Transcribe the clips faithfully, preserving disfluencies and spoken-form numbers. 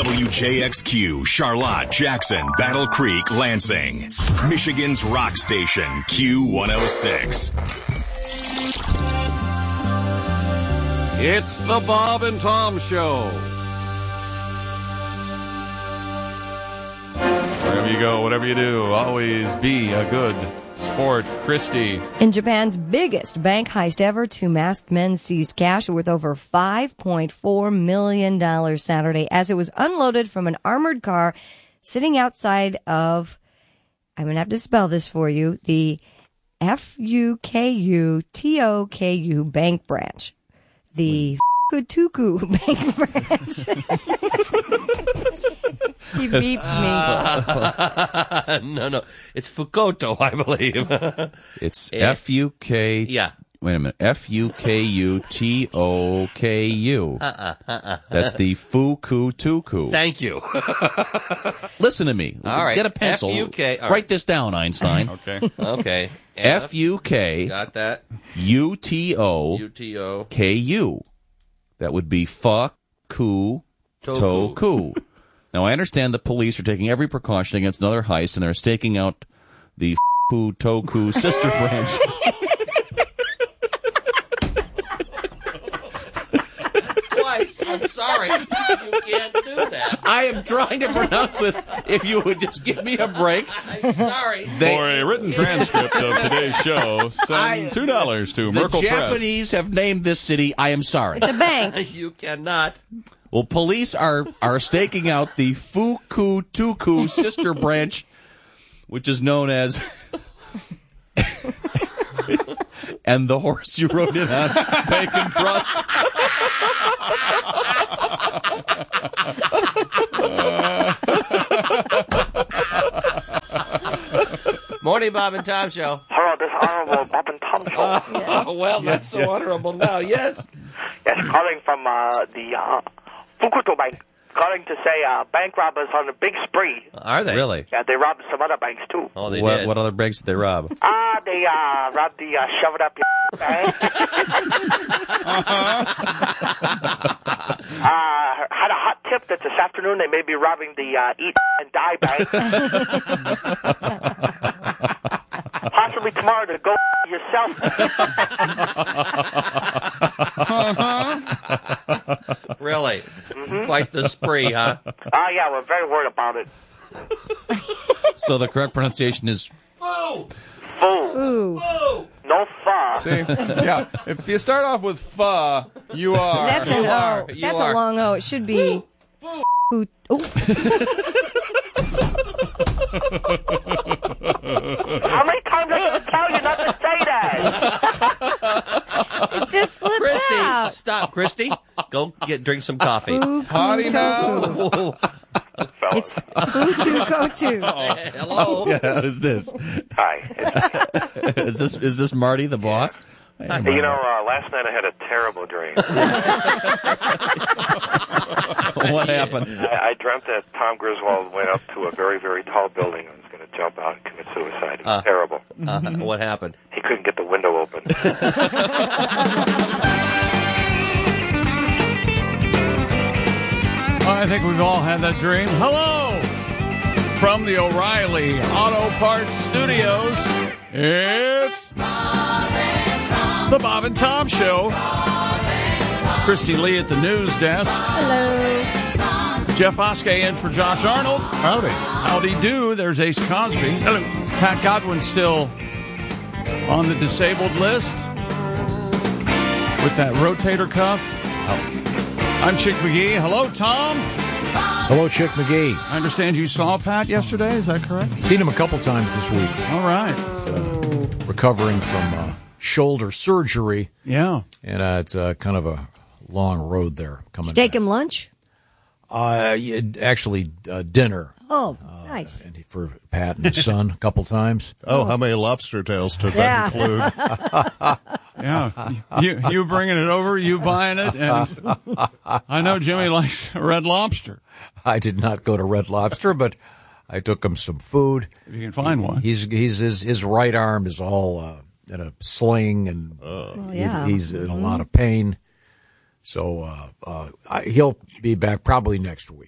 W J X Q, Charlotte, Jackson, Battle Creek, Lansing. Michigan's rock station, Q one oh six. It's the Bob and Tom Show. Wherever you go, whatever you do, always be a good sport. Christy. In Japan's biggest bank heist ever, two masked men seized cash worth over five point four million dollars Saturday as it was unloaded from an armored car sitting outside of, I'm going to have to spell this for you, the F U K U T O K U bank branch. The Fukutuku bank branch. He beeped me. Uh, no, no. It's Fukuto, I believe. It's F U K. Yeah. Wait a minute. F U K U T O K U. Uh-uh, uh-uh. That's the Fukutuku. Thank you. Listen to me. All right. Get a pencil. F U K. All Write right. this down, Einstein. Okay. Okay. F U K. Got that. U T O. U T O. K U. That would be Fuku Toku. Now, I understand the police are taking every precaution against another heist, and they're staking out the Futoku sister branch. Twice. I'm sorry. You can't do that. I am trying to pronounce this. If you would just give me a break. I'm sorry. They, For a written transcript of today's show, send I- two dollars to the Merkel Japanese have named this city. I am sorry. The bank. You cannot. Well, police are, are staking out the Fukutuku sister branch, which is known as... and the horse you rode in on, Bacon Trust. Morning, Bob and Tom Show. Hello, this is Honorable Bob and Tom Show. Yes. Oh, well, that's so honorable now. Yes. Yes, calling from uh, the uh, Fukuto Bank. Calling to say uh, bank robbers on a big spree. Are they? Really? Yeah, they robbed some other banks, too. Oh, they What, did. what other banks did they rob? Ah, uh, they uh, robbed the uh, shove it up your bank. uh, had a hot tip that this afternoon they may be robbing the uh, eat and die bank. Possibly tomorrow to go yourself. Really? Mm-hmm. Quite the spree, huh? Ah, uh, yeah, we're very worried about it. So the correct pronunciation is... Foo! Foo. Ooh. Foo! No fa. See? Yeah. If you start off with pho, you are. That's You an are. O. You That's are. a long O. It should be. Who? Oh. How many times I have to tell you not to say that? It just slips Christy, out. stop, Christy. Go get drink some coffee. Howdy now. Fukutoku. It's Fukutoku. Hello. Yeah, who's this? Hi. Is this is this Marty, the boss? Hey, you know, uh, last night I had a terrible dream. What happened? I, I dreamt that Tom Griswold went up to a very, very tall building and was going to jump out and commit suicide. It was Uh. terrible. Uh, what happened? He couldn't get the window open. I think we've all had that dream. Hello! From the O'Reilly Auto Parts Studios, it's the Bob and Tom Show. Christy Lee at the news desk. Hello. Jeff Oskey in for Josh Arnold. Howdy. Howdy do. There's Ace Cosby. Hello. Pat Godwin still on the disabled list with that rotator cuff. I'm Chick McGee. Hello, Tom. Hello, Chick McGee. I understand you saw Pat yesterday. Is that correct? Seen him a couple times this week. All right. Uh, recovering from uh, shoulder surgery. Yeah. And uh, it's uh, kind of a long road there coming Take back. him lunch? Uh, yeah, actually, uh, dinner. Oh, nice. And for Pat and his son a couple times. Oh, how many lobster tails did Yeah. that include? Yeah. You you bringing it over, you buying it, and I know Jimmy likes Red Lobster. I did not go to Red Lobster, but I took him some food. If you can find one. He's he's his his right arm is all uh, in a sling, and Well, he- yeah. he's in a lot of pain. So uh, uh, I, he'll be back probably next week.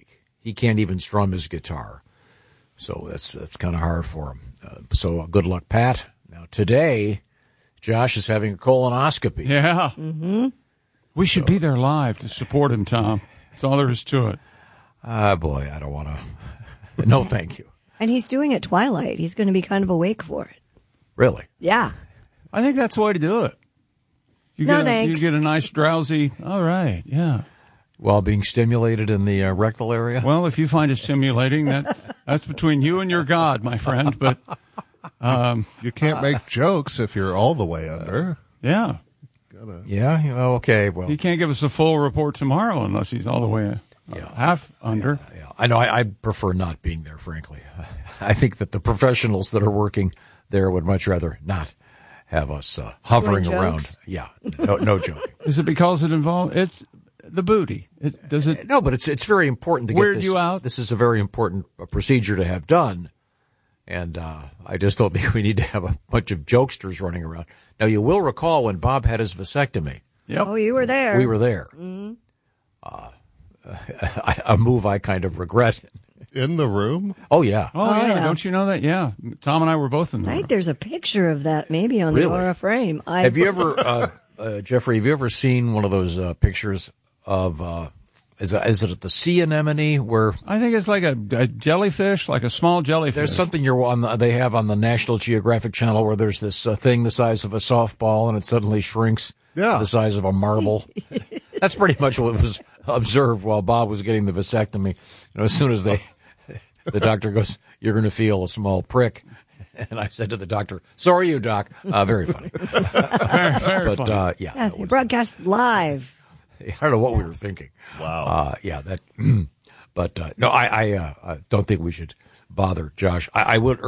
he can't even strum his guitar. So that's that's kind of hard for him. Uh, so uh, good luck, Pat. Now today, Josh is having a colonoscopy. Yeah. Mm-hmm. We should So- be there live to support him, Tom. That's all there is to it. Ah, boy, I don't want to. No, thank you. And he's doing it twilight. He's going to be kind of awake for it. Really? Yeah. I think that's the way to do it. You No, get a, thanks. You get a nice drowsy, all right, yeah. While being stimulated in the uh, rectal area? Well, if you find it stimulating, that's, that's between you and your God, my friend. But um, You can't make jokes if you're all the way under. yeah, Gotta, Yeah, well, okay, well. he can't give us a full report tomorrow unless he's all the way uh, Yeah. half under. Yeah, I know. I, I prefer not being there, frankly. I think that the professionals that are working there would much rather not have us uh, hovering Doing around. jokes? Yeah, no, no joking. Is it because it involves it's the booty? It does it. No, but it's it's very important to get Weird this. you out? This is a very important uh, procedure to have done, and uh, I just don't think we need to have a bunch of jokesters running around. Now, you will recall when Bob had his vasectomy, Yep. Oh, you were there. we were there. Mm-hmm. Uh, a move I kind of regret. in the room? Oh yeah. Oh, Oh, yeah. yeah. Don't you know that? Yeah. Tom and I were both in I there. think there's a picture of that maybe on Really? the Aura frame. I, Have you ever, uh, uh, Jeffrey? Have you ever seen one of those uh, pictures of? Uh, is it, is it at the sea anemone where I think it's like a, a jellyfish, like a small jellyfish. there's something you're on the, they have on the National Geographic Channel where there's this uh, thing the size of a softball and it suddenly shrinks Yeah. to the size of a marble. That's pretty much what was observed while Bob was getting the vasectomy. You know, as soon as they, the doctor goes, "You're going to feel a small prick," and I said to the doctor, "So are you, Doc." Uh, very funny. very, very But funny. uh, yeah, yeah, that you was- broadcast live. I don't know what we were thinking. Wow. Uh, yeah, that. But uh, no, I, I, uh, I don't think we should bother Josh. I, I would